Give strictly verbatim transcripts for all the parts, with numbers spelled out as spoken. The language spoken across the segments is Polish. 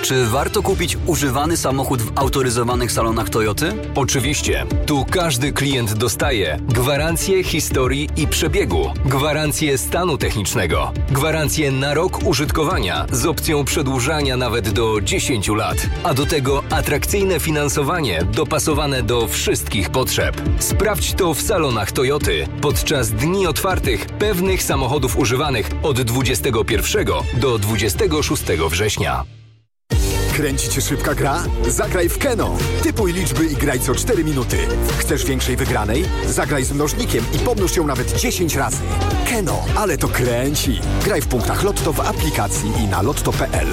Czy warto kupić używany samochód w autoryzowanych salonach Toyoty? Oczywiście. Tu każdy klient dostaje gwarancję historii i przebiegu, gwarancję stanu technicznego, gwarancję na rok użytkowania z opcją przedłużania nawet do dziesięciu lat, a do tego atrakcyjne finansowanie dopasowane do wszystkich potrzeb. Sprawdź to w salonach Toyoty podczas dni otwartych pewnych samochodów używanych od dwudziestego pierwszego do dwudziestego szóstego września. Kręci cię szybka gra? Zagraj w Keno. Typuj liczby i graj co cztery minuty. Chcesz większej wygranej? Zagraj z mnożnikiem i pomnóż ją nawet dziesięć razy. Keno, ale to kręci. Graj w punktach Lotto w aplikacji i na lotto kropka p l.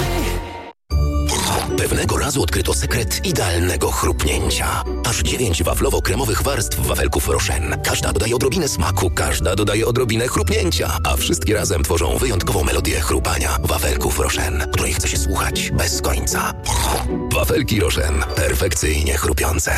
Pewnego razu odkryto sekret idealnego chrupnięcia. Aż dziewięć waflowo-kremowych warstw wafelków Rochen. Każda dodaje odrobinę smaku, każda dodaje odrobinę chrupnięcia, a wszystkie razem tworzą wyjątkową melodię chrupania wafelków Rochen, której chce się słuchać bez końca. Wafelki Rochen. Perfekcyjnie chrupiące.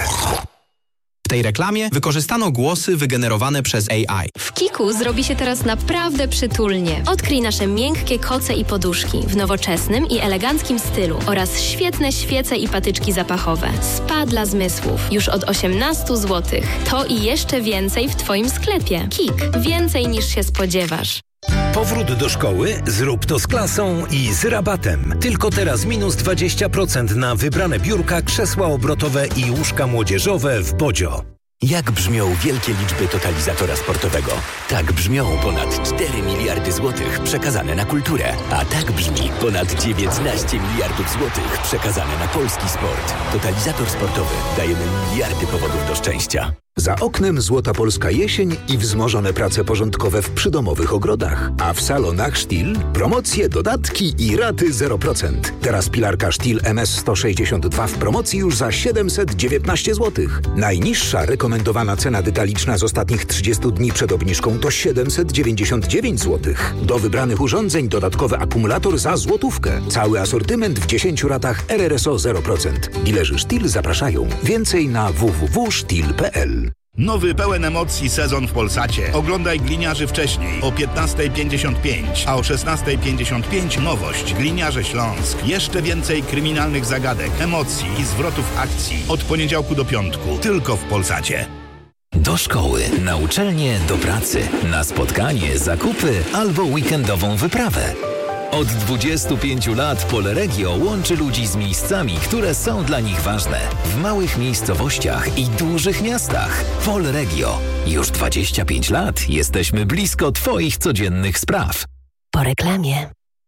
W tej reklamie wykorzystano głosy wygenerowane przez A I. W Kiku zrobi się teraz naprawdę przytulnie. Odkryj nasze miękkie koce i poduszki w nowoczesnym i eleganckim stylu oraz świetne świece i patyczki zapachowe. Spa dla zmysłów już od osiemnaście złotych. To i jeszcze więcej w Twoim sklepie. Kik. Więcej niż się spodziewasz. Powrót do szkoły? Zrób to z klasą i z rabatem. Tylko teraz minus dwadzieścia procent na wybrane biurka, krzesła obrotowe i łóżka młodzieżowe w Bodzio. Jak brzmią wielkie liczby totalizatora sportowego? Tak brzmią ponad cztery miliardy złotych przekazane na kulturę. A tak brzmi ponad dziewiętnaście miliardów złotych przekazane na polski sport. Totalizator sportowy. Dajemy miliardy powodów do szczęścia. Za oknem złota polska jesień i wzmożone prace porządkowe w przydomowych ogrodach. A w salonach Stihl promocje, dodatki i raty zero procent. Teraz pilarka Stihl M S sto sześćdziesiąt dwa w promocji już za siedemset dziewiętnaście złotych. Najniższa rekomendowana cena detaliczna z ostatnich trzydziestu dni przed obniżką to siedemset dziewięćdziesiąt dziewięć złotych. Do wybranych urządzeń dodatkowy akumulator za złotówkę. Cały asortyment w dziesięciu ratach R R S O zero procent. Dilerzy Stihl zapraszają. Więcej na w w w kropka stihl kropka p l. Nowy, pełen emocji sezon w Polsacie. Oglądaj Gliniarzy wcześniej o piętnasta pięćdziesiąt pięć, a o szesnasta pięćdziesiąt pięć nowość Gliniarze Śląsk. Jeszcze więcej kryminalnych zagadek, emocji i zwrotów akcji. Od poniedziałku do piątku. Tylko w Polsacie. Do szkoły, na uczelnię, do pracy, na spotkanie, zakupy albo weekendową wyprawę. Od dwudziestu pięciu lat Polregio łączy ludzi z miejscami, które są dla nich ważne. W małych miejscowościach i dużych miastach. Polregio. Już dwadzieścia pięć lat jesteśmy blisko Twoich codziennych spraw. Po reklamie.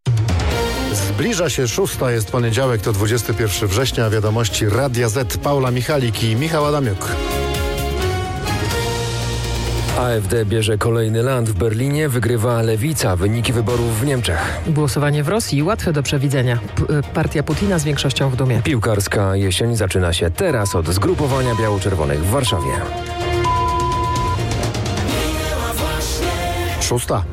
Zbliża się szósta, jest poniedziałek, to dwudziestego pierwszego września. Wiadomości Radia Z. Paula Michalik i Michał Adamiuk. A F D bierze kolejny land w Berlinie, wygrywa Lewica. Wyniki wyborów w Niemczech. Głosowanie w Rosji łatwe do przewidzenia. P- partia Putina z większością w dumie. Piłkarska jesień zaczyna się teraz od zgrupowania biało-czerwonych w Warszawie. Szósta.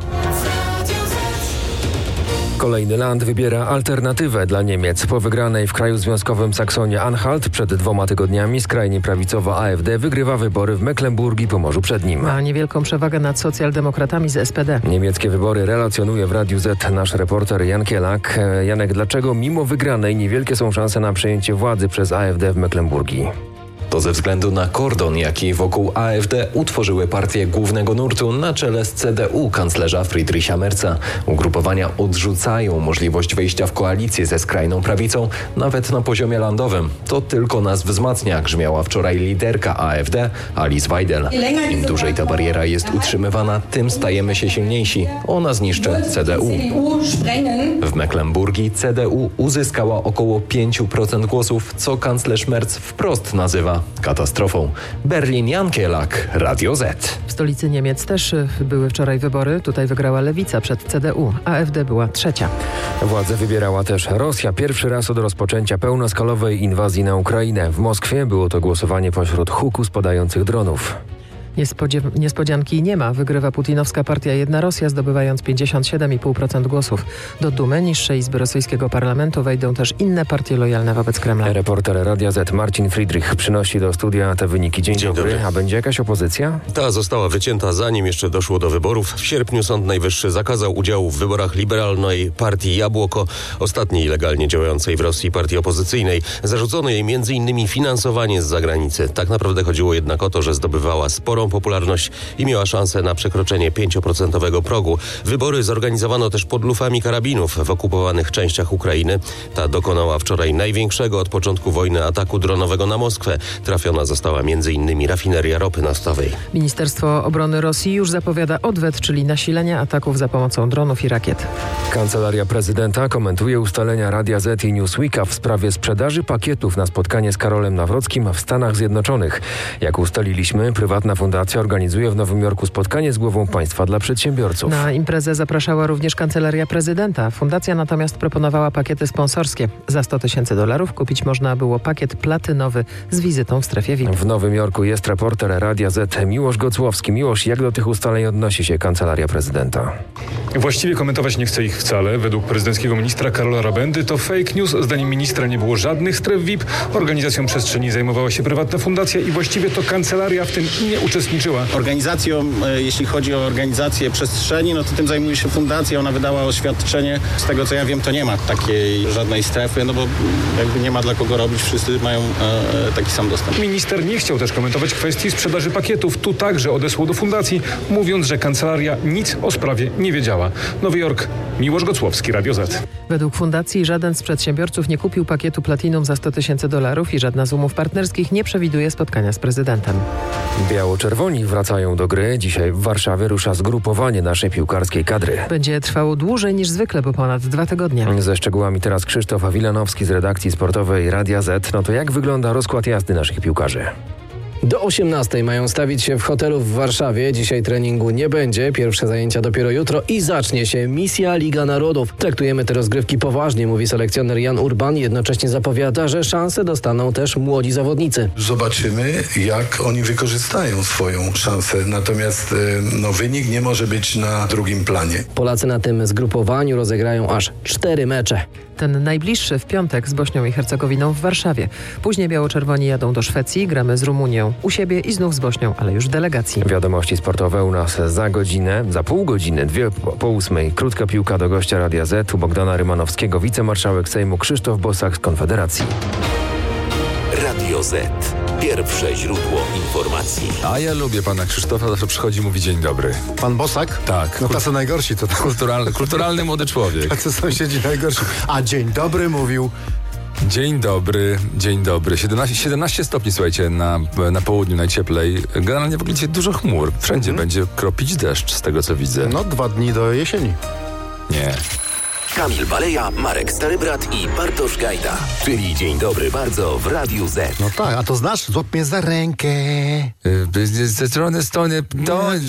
Kolejny land wybiera alternatywę dla Niemiec. Po wygranej w kraju związkowym Saksonia-Anhalt przed dwoma tygodniami skrajnie prawicowa A F D wygrywa wybory w Mecklenburgii i Pomorzu Przednim. Ma niewielką przewagę nad socjaldemokratami z S P D. Niemieckie wybory relacjonuje w Radiu Z nasz reporter Jan Kielak. Janek, dlaczego mimo wygranej niewielkie są szanse na przejęcie władzy przez A F D w Mecklenburgii? To ze względu na kordon, jaki wokół A F D utworzyły partie głównego nurtu na czele z C D U kanclerza Friedricha Merza. Ugrupowania odrzucają możliwość wejścia w koalicję ze skrajną prawicą, nawet na poziomie landowym. To tylko nas wzmacnia, grzmiała wczoraj liderka A F D, Alice Weidel. Im dłużej ta bariera jest utrzymywana, tym stajemy się silniejsi. Ona zniszczy C D U. W Mecklenburgii C D U uzyskała około pięć procent głosów, co kanclerz Merz wprost nazywa katastrofą. Berlin, Jan Kielak, Radio Z. W stolicy Niemiec też były wczoraj wybory. Tutaj wygrała Lewica przed C D U. A F D była trzecia. Władzę wybierała też Rosja. Pierwszy raz od rozpoczęcia pełnoskalowej inwazji na Ukrainę. W Moskwie było to głosowanie pośród huku spadających dronów. Niespodziew- niespodzianki nie ma. Wygrywa putinowska partia Jedna Rosja, zdobywając pięćdziesiąt siedem i pół procent głosów. Do Dumy, niższej izby rosyjskiego parlamentu, wejdą też inne partie lojalne wobec Kremla. Reporter Radia Z Marcin Friedrich przynosi do studia te wyniki. Dzień, Dzień dobry. dobry. A będzie jakaś opozycja? Ta została wycięta, zanim jeszcze doszło do wyborów. W sierpniu Sąd Najwyższy zakazał udziału w wyborach liberalnej partii Jabłoko, ostatniej legalnie działającej w Rosji partii opozycyjnej. Zarzucono jej między innymi finansowanie z zagranicy. Tak naprawdę chodziło jednak o to, że zdobywała sporą popularność i miała szansę na przekroczenie pięcioprocentowego progu. Wybory zorganizowano też pod lufami karabinów w okupowanych częściach Ukrainy. Ta dokonała wczoraj największego od początku wojny ataku dronowego na Moskwę. Trafiona została między innymi rafineria ropy naftowej. Ministerstwo Obrony Rosji już zapowiada odwet, czyli nasilenie ataków za pomocą dronów i rakiet. Kancelaria prezydenta komentuje ustalenia Radia Z i Newsweeka w sprawie sprzedaży pakietów na spotkanie z Karolem Nawrockim w Stanach Zjednoczonych. Jak ustaliliśmy, prywatna fundacja organizuje w Nowym Jorku spotkanie z głową państwa dla przedsiębiorców. Na imprezę zapraszała również kancelaria prezydenta. Fundacja natomiast proponowała pakiety sponsorskie. Za sto tysięcy dolarów kupić można było pakiet platynowy z wizytą w strefie V I P. W Nowym Jorku jest reporter Radia Z Miłosz Gocłowski. Miłosz, jak do tych ustaleń odnosi się kancelaria prezydenta? Właściwie komentować nie chcę ich wcale. Według prezydenckiego ministra Karola Rabendy to fake news. Zdaniem ministra nie było żadnych stref V I P. Organizacją przestrzeni zajmowała się prywatna fundacja i właściwie to kancelaria w tym nie uczestniczyła. Organizacją, jeśli chodzi o organizację przestrzeni, no to tym zajmuje się fundacja. Ona wydała oświadczenie. Z tego co ja wiem, to nie ma takiej żadnej strefy, no bo jakby nie ma dla kogo robić. Wszyscy mają e, taki sam dostęp. Minister nie chciał też komentować kwestii sprzedaży pakietów. Tu także odesłał do fundacji, mówiąc, że kancelaria nic o sprawie nie wiedziała. Nowy Jork, Miłosz Gocłowski, Radio Z. Według fundacji żaden z przedsiębiorców nie kupił pakietu Platinum za sto tysięcy dolarów i żadna z umów partnerskich nie przewiduje spotkania z prezydentem. Biało-czerwoni wracają do gry. Dzisiaj w Warszawie rusza zgrupowanie naszej piłkarskiej kadry. Będzie trwało dłużej niż zwykle, bo ponad dwa tygodnie. Ze szczegółami teraz Krzysztof Wilanowski z redakcji sportowej Radia Z. No to jak wygląda rozkład jazdy naszych piłkarzy? Do osiemnastej mają stawić się w hotelu w Warszawie. Dzisiaj treningu nie będzie. Pierwsze zajęcia dopiero jutro i zacznie się misja Liga Narodów. Traktujemy te rozgrywki poważnie, mówi selekcjoner Jan Urban. Jednocześnie zapowiada, że szanse dostaną też młodzi zawodnicy. Zobaczymy, jak oni wykorzystają swoją szansę. Natomiast no, wynik nie może być na drugim planie. Polacy na tym zgrupowaniu rozegrają aż cztery mecze. Ten najbliższy w piątek z Bośnią i Hercegowiną w Warszawie. Później biało-czerwoni jadą do Szwecji, gramy z Rumunią u siebie i znów z Bośnią, ale już w delegacji. Wiadomości sportowe u nas za godzinę, za pół godziny, dwie po, po ósmej. Krótka piłka do gościa Radia Z, u Bogdana Rymanowskiego, wicemarszałek Sejmu Krzysztof Bosak z Konfederacji. Radio Z. Pierwsze źródło informacji. A ja lubię pana Krzysztofa, zawsze przychodzi i mówi dzień dobry. Pan Bosak? Tak. No tacy najgorsi to. Kulturalny, kulturalny młody człowiek. Tacy sąsiedzi najgorsi. A dzień dobry mówił. Dzień dobry, dzień dobry. siedemnaście, siedemnaście stopni, słuchajcie, na, na południu najcieplej. Generalnie w ogóle dzisiaj dużo chmur. Wszędzie hmm. będzie kropić deszcz, z tego co widzę. No, dwa dni do jesieni. Nie. Kamil Baleja, Marek Starybrat i Bartosz Gajda. Czyli dzień dobry bardzo w Radiu Z. No tak, a to znasz? Złap mnie za rękę. Ze strony strony to